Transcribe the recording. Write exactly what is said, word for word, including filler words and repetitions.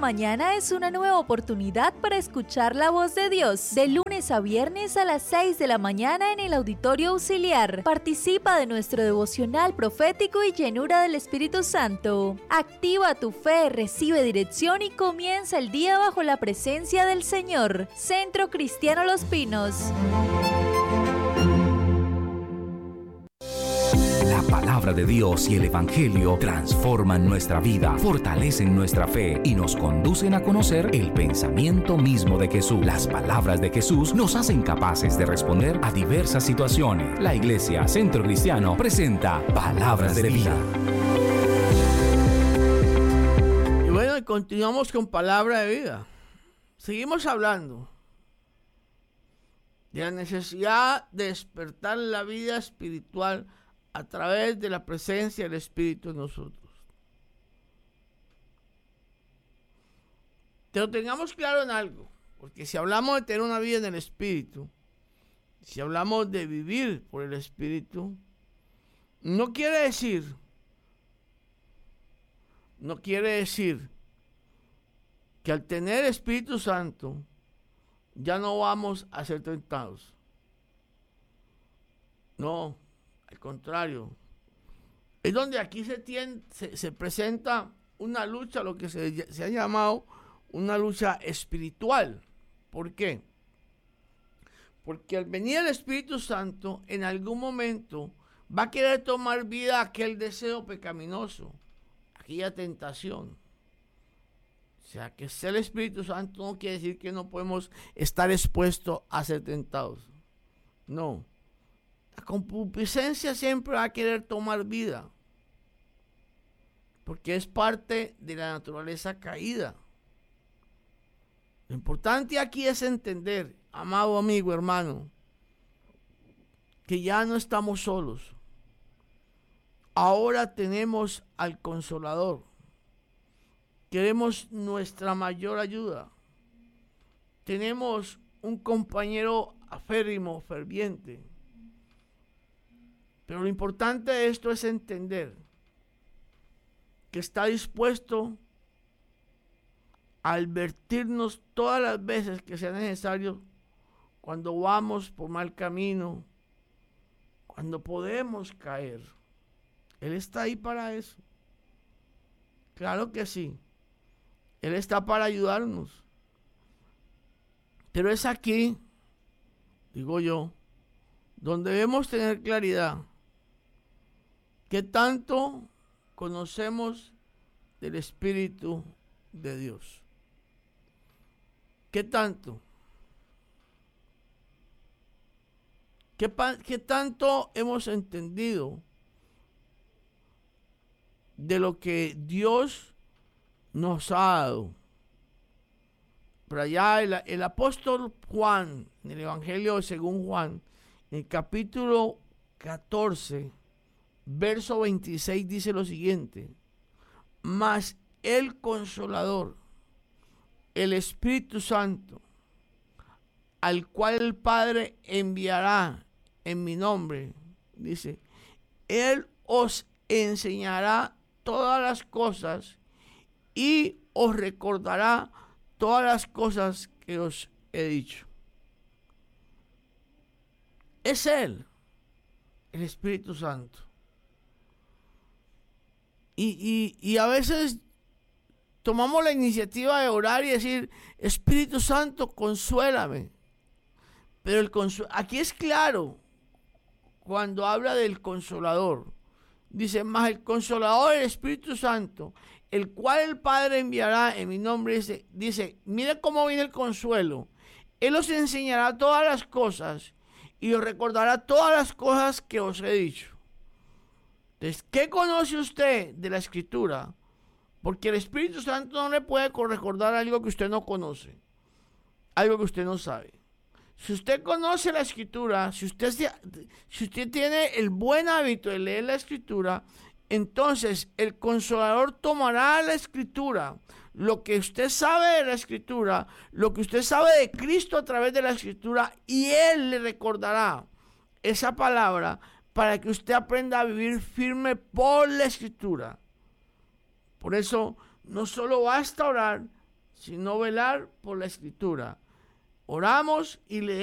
mañana es una nueva oportunidad para escuchar la voz de Dios. De lunes a viernes a las seis de la mañana en el Auditorio Auxiliar. Participa de nuestro devocional profético y llenura del Espíritu Santo. Activa tu fe, recibe dirección y comienza el día bajo la presencia del Señor. Centro Cristiano Los Pinos. La palabra de Dios y el Evangelio transforman nuestra vida, fortalecen nuestra fe y nos conducen a conocer el pensamiento mismo de Jesús. Las palabras de Jesús nos hacen capaces de responder a diversas situaciones. La Iglesia Centro Cristiano presenta Palabras de Vida. Y bueno, continuamos con Palabra de Vida. Seguimos hablando de la necesidad de despertar la vida espiritual a través de la presencia del Espíritu en nosotros. Pero tengamos claro en algo, porque si hablamos de tener una vida en el Espíritu, si hablamos de vivir por el Espíritu, no quiere decir, no quiere decir que al tener Espíritu Santo ya no vamos a ser tentados. No. Al contrario, es donde aquí se, tiene, se, se presenta una lucha, lo que se, se ha llamado una lucha espiritual. ¿Por qué? Porque al venir el Espíritu Santo, en algún momento va a querer tomar vida aquel deseo pecaminoso, aquella tentación. O sea, que ser el Espíritu Santo no quiere decir que no podemos estar expuestos a ser tentados. No. La concupiscencia siempre va a querer tomar vida, porque es parte de la naturaleza caída. Lo importante aquí es entender, amado amigo, hermano, que ya no estamos solos. Ahora tenemos al Consolador. Queremos nuestra mayor ayuda. Tenemos un compañero aférrimo, ferviente. Pero lo importante de esto es entender que está dispuesto a advertirnos todas las veces que sea necesario cuando vamos por mal camino, cuando podemos caer. Él está ahí para eso. Claro que sí. Él está para ayudarnos. Pero es aquí, digo yo, donde debemos tener claridad. ¿Qué tanto conocemos del Espíritu de Dios? ¿Qué tanto? ¿Qué, pa- qué tanto hemos entendido de lo que Dios nos ha dado? Por allá el, el apóstol Juan, en el Evangelio según Juan, en el capítulo catorce, verso veintiséis, dice lo siguiente: mas el Consolador, el Espíritu Santo, al cual el Padre enviará en mi nombre, dice, Él os enseñará todas las cosas y os recordará todas las cosas que os he dicho. Es Él, el Espíritu Santo. Y, y, y a veces tomamos la iniciativa de orar y decir, Espíritu Santo, consuélame. Pero el consu- aquí es claro, cuando habla del Consolador, dice, más el Consolador, el Espíritu Santo, el cual el Padre enviará en mi nombre, dice, dice, mire cómo viene el consuelo. Él os enseñará todas las cosas y os recordará todas las cosas que os he dicho. Entonces, ¿qué conoce usted de la Escritura? Porque el Espíritu Santo no le puede recordar algo que usted no conoce, algo que usted no sabe. Si usted conoce la Escritura, si usted, si usted tiene el buen hábito de leer la Escritura, entonces el Consolador tomará la Escritura, lo que usted sabe de la Escritura, lo que usted sabe de Cristo a través de la Escritura, y Él le recordará esa palabra para que usted aprenda a vivir firme por la Escritura. Por eso no solo basta orar, sino velar por la Escritura. Oramos y leemos